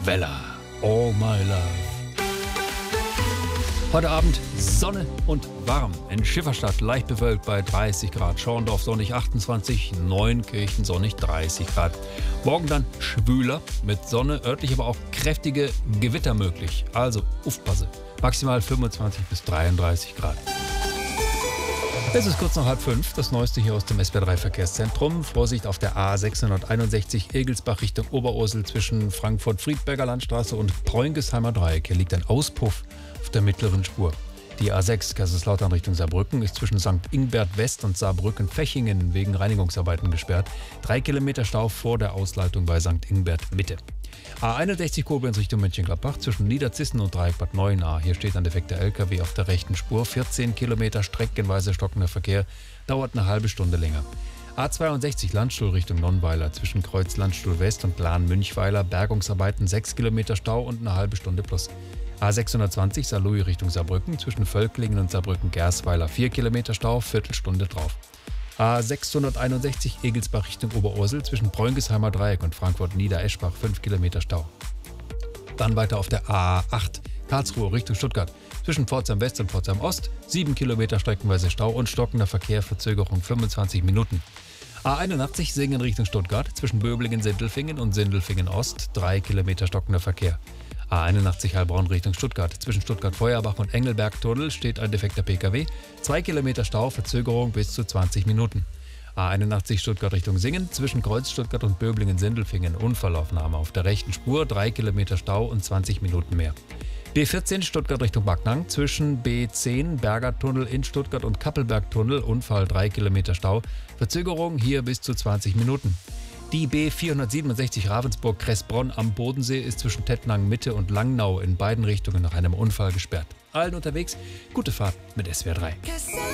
Vella, All My Love. Heute Abend Sonne und warm. In Schifferstadt leicht bewölkt bei 30 Grad. Schorndorf sonnig 28, Neunkirchen sonnig 30 Grad. Morgen dann schwüler mit Sonne, örtlich aber auch kräftige Gewitter möglich. Also aufpasse. Maximal 25 bis 33 Grad. Es ist kurz nach 4:30, das Neueste hier aus dem SWR3 Verkehrszentrum. Vorsicht auf der A661 Egelsbach Richtung Oberursel zwischen Frankfurt-Friedberger Landstraße und Preungesheimer Dreieck. Hier liegt ein Auspuff auf der mittleren Spur. Die A6 Kaiserslautern Richtung Saarbrücken ist zwischen St. Ingbert West und Saarbrücken-Fechingen wegen Reinigungsarbeiten gesperrt. 3 Kilometer Stau vor der Ausleitung bei St. Ingbert Mitte. A61 Koblenz Richtung Mönchengladbach zwischen Niederzissen und Dreieck Bad Neuenahr. Hier steht ein defekter LKW auf der rechten Spur. 14 Kilometer streckenweise stockender Verkehr, dauert eine halbe Stunde länger. A62 Landstuhl Richtung Nonnweiler zwischen Kreuz Landstuhl West und Plan Münchweiler. Bergungsarbeiten 6 Kilometer Stau und eine halbe Stunde plus. A620 Saarlouis Richtung Saarbrücken zwischen Völklingen und Saarbrücken-Gersweiler. 4 Kilometer Stau, Viertelstunde drauf. A661 Egelsbach Richtung Oberursel zwischen Preungesheimer Dreieck und Frankfurt-Niedereschbach 5 Kilometer Stau. Dann weiter auf der A8 Karlsruhe Richtung Stuttgart zwischen Pforzheim West und Pforzheim Ost 7 Kilometer streckenweise Stau und stockender Verkehr, Verzögerung 25 Minuten. A81 Singen Richtung Stuttgart zwischen Böblingen-Sindelfingen und Sindelfingen Ost 3 Kilometer stockender Verkehr. A81 Heilbronn Richtung Stuttgart. Zwischen Stuttgart-Feuerbach und Engelberg-Tunnel steht ein defekter PKW. 2 Kilometer Stau, Verzögerung bis zu 20 Minuten. A81 Stuttgart Richtung Singen. Zwischen Kreuz Stuttgart und Böblingen-Sindelfingen Unfallaufnahme auf der rechten Spur. 3 Kilometer Stau und 20 Minuten mehr. B14 Stuttgart Richtung Backnang. Zwischen B10 Berger-Tunnel in Stuttgart und Kappelberg-Tunnel. Unfall 3 Kilometer Stau. Verzögerung hier bis zu 20 Minuten. Die B467 Ravensburg-Kressbronn am Bodensee ist zwischen Tettnang Mitte und Langnau in beiden Richtungen nach einem Unfall gesperrt. Allen unterwegs, gute Fahrt mit SWR3.